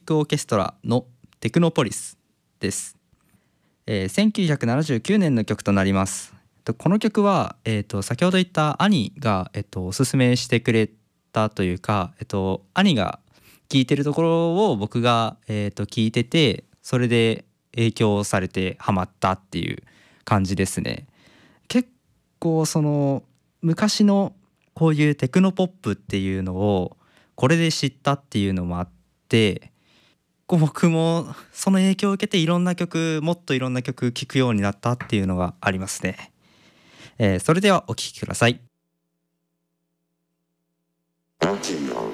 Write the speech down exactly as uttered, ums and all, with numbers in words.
クオーケストラのテクノポリスです。えーせんきゅうひゃくななじゅうきゅうねんの曲となります。とこの曲は、えー、と先ほど言った兄が、えー、とおすすめしてくれたというか、えー、と兄が聴いてるところを僕が、えー、と聞いてて、それで影響されてハマったっていう感じですね。結構その昔のこういうテクノポップっていうのをこれで知ったっていうのもあって、こう僕もその影響を受けていろんな曲もっといろんな曲聴くようになったっていうのがありますね。えーそれではお聴きください。 Baltimore.